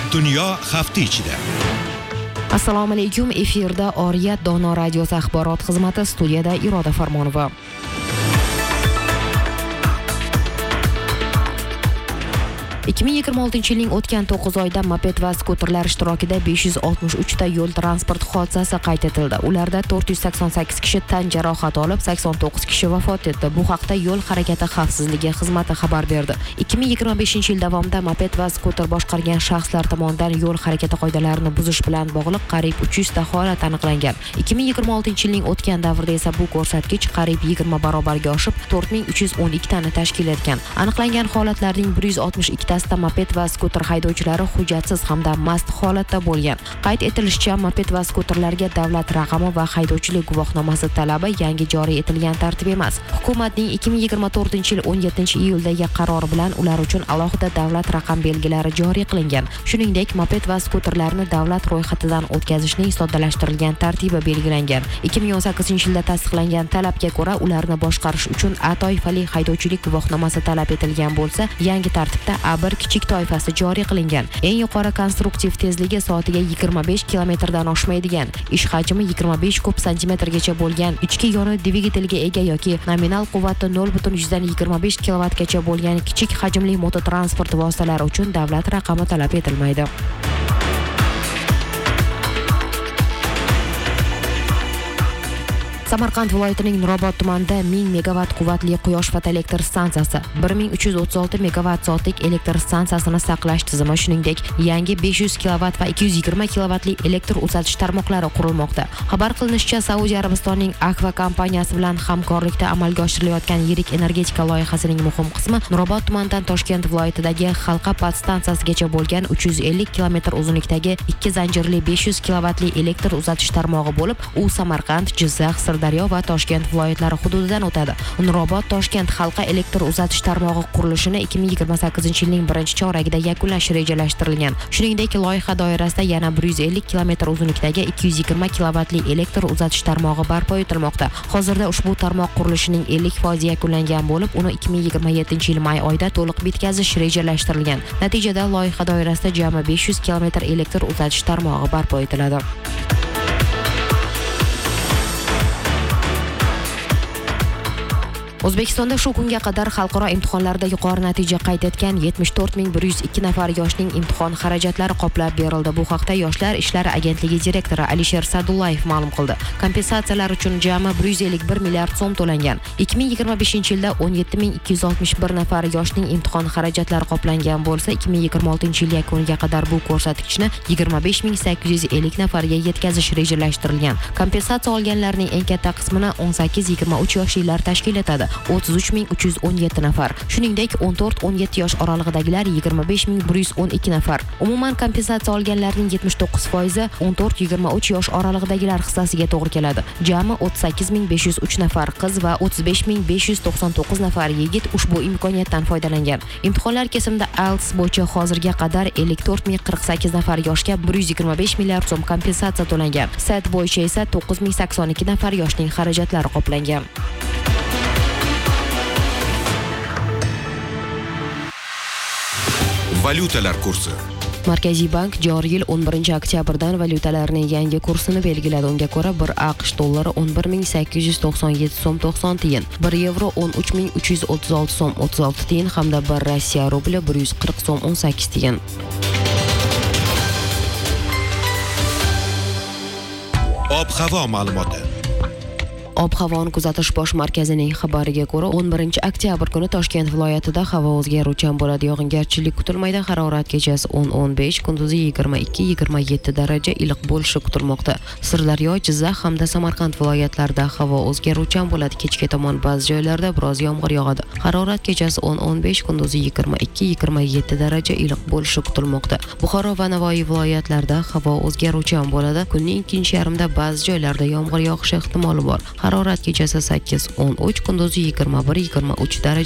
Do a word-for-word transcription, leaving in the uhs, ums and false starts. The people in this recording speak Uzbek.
Dunyo hafta ichida. Assalomu alaykum. Efirda Oriyat Dono radiosi axborot xizmati, studiyada Iroda Farmonova. ikki ming yigirma oltinchi yilning o'tgan to'qqiz oyida moped va skuterlar ishtirokida besh yuz oltmish uch ta yo'l transport hodisasi qayd etildi. Ularda to'rt yuz sakson sakkiz kishi tan jarohati olib, sakson to'qqiz kishi vafot etdi. Bu haqda Yo'l harakati xavfsizligi xizmati xabar berdi. ikki ming yigirma beshinchi yil davomida moped va skuter boshqargan shaxslar tomonidan yo'l harakati qoidalarini buzish bilan bog'liq qariyb uch yuz ta holat aniqlangan. ikki ming yigirma oltinchi yilning o'tgan davrida esa bu ko'rsatkich qariyb yigirma barobarga oshib, to'rt ming uch yuz o'n ikki tani tashkil etgan. Aniqlangan holatlarning bir yuz oltmish ikki tasida moped va skuter haydovchilari hujjatsiz hamda mast holatda bo'lgan. Qayd etilishicha, moped va skuterlarga davlat raqami va haydovchilik guvohnomasi talabi yangi joriy etilgan tartib emas. Hukumatning ikki ming yigirma to'rtinchi yil o'n yettinchi iyuldagi qarori bilan ular uchun alohida davlat raqam belgilari joriy qilingan. Shuningdek, moped va skuterlarni davlat ro'yxatidan o'tkazishning soddalashtirilgan tartibi belgilangan. ikki ming o'n sakkizinchi yilda tasdiqlangan talabga ko'ra, ularni boshqarish uchun A toifali haydovchilik guvohnomasi talab etilgan bo'lsa, yangi tartibda A bir kichik toifasi joriy qilingan. Eng yuqori konstruktiv tezligi soatiga yigirma besh kilometrdan oshmaydigan, ish hajmi yigirma besh kub santimetrgacha bo'lgan, ichki yoni dvigatelga ega yoki nominal quvvati nol butun yigirma besh kilovatgacha bo'lgan kichik hajmli mototransport vositalari uchun davlat raqami talab etilmaydi. Samarqand viloyatining Nurobod tumanida ming megavat quvvatli quyosh fotoelektr stansiyasi, bir ming uch yuz o'ttiz olti megavat soatlik elektr stansiyasini saqlash tizimi, shuningdek, yangi besh yuz kilovatt va ikki yuz yigirma kilovatli elektr uzatish tarmoqlari qurilmoqda. Xabar qilinishicha, Saudiya Arabistonining Akva kompaniyasi bilan hamkorlikda amalga oshirilayotgan yirik energetika loyihasining muhim qismi Nurobod tumanidan Toshkent viloyatidagi Halqa podstansiyasigacha bo'lgan uch yuz ellik kilometr uzunlikdagi ikki zanjirli besh yuz kilovatli elektr uzatish tarmog'i bo'lib, u Samarqand, Jizzax, Daryo va Toshkent viloyatlari hududidan o'tadi. Nurobod Toshkent halqa elektr uzatish tarmog'i qurilishini ikki ming yigirma sakkizinchi yilning birinchi choragida yakunlash rejalashtirilgan. Shuningdek, loyiha doirasida yana bir yuz ellik kilometr uzunlikdagi ikki yuz yigirma kilovatli elektr uzatish tarmog'i barpo etilmoqda. Hozirda ushbu tarmoq qurilishining ellik foizi yakunlangan bo'lib, uni ikki ming yigirma yettinchi yil may oyida to'liq bitkazish rejalashtirilgan. Natijada loyiha doirasida jami besh yuz kilometr elektr uzatish tarmog'i barpo etiladi. O'zbekistonda shu kunga qadar xalqaro imtihonlarda yuqori natija qayd etgan yetmish to'rt ming bir yuz ikki nafar yoshning imtihon xarajatlari qoplab berildi. Bu haqda Yoshlar ishlari agentligi direktori Alisher Sadullayev ma'lum qildi. Kompensatsiyalar uchun jami bir yuz ellik bir milliard so'm to'langan. ikki ming yigirma beshinchi yilda o'n yetti ming ikki yuz oltmish bir nafar yoshning imtihon xarajatlari qoplangan bo'lsa, ikki ming yigirma oltinchi yil yakuniga qadar bu ko'rsatkichni yigirma besh ming sakkiz yuz ellik nafarga yetkazish rejalashtirilgan. Kompensatsiya olganlarning eng katta qismini o'n sakkiz yigirma uch yoshlilar tashkil etadi. o'ttiz uch ming uch yuz o'n yetti nafar. Shuningdek, o'n to'rt o'n yetti yosh oralig'idagilar yigirma besh ming bir yuz o'n ikki nafar. Umuman kompensatsiya olganlarning yetmish to'qqiz foizi o'n to'rt yigirma uch yosh oralig'idagilar hissasiga to'g'ri keladi. Jami o'ttiz sakkiz ming besh yuz uch nafar qiz va o'ttiz besh ming besh yuz to'qson to'qqiz nafar yigit ushbu imkoniyatdan foydalangan. Imtihonlar kesimida I E L T S bo'yicha hozirga qadar ellik to'rt ming qirq sakkiz nafar yoshga bir yuz yigirma besh milliard so'm kompensatsiya to'langan. S A T bo'yicha esa to'qqiz ming sakson ikki nafar yoshning xarajatlari qoplangan. Valyutalar kursi. Markaziy bank joriy yil o'n birinchi oktyabrdan valyutalarning yangi kursini belgiladi. Unga ko'ra, bir AQSh dollari o'n bir ming sakkiz yuz to'qson yetti so'm to'qson tiyin, bir yevro o'n uch ming uch yuz o'ttiz olti so'm o'ttiz olti tiyin hamda bir Rossiya rubli bir yuz qirq so'm o'n sakkiz tiyin. Ob-havo ma'lumoti. Ob-havoni kuzatish bosh markazining xabariga ko'ra, o'n birinchi oktyabr kuni Toshkent viloyatida havo o'zgaruvchan bo'ladi. Yog'ingarchilik kutilmaydi. Harorat kechasi o'n o'n besh, kunduzi yigirma ikki yigirma yetti daraja iliq bo'lishi kutilmoqda. Sirdaryo, Jizzax hamda Samarqand viloyatlarida havo o'zgaruvchan bo'ladi. Kechga tomon ba'zi joylarda biroz yomg'ir yog'adi. Harorat kechasi o'n o'n besh, kunduzi yigirma ikki yigirma yetti daraja iliq bo'lishi kutilmoqda. Buxoro va Navoiy viloyatlarida havo o'zgaruvchan bo'ladi. Kunning ikkinchi yarmida ba'zi joylarda yomg'ir yog'ishi ehtimoli bor. Harorat kechasi sakkiz o'n uch, kunduzi yigirma bir yigirma uch daraja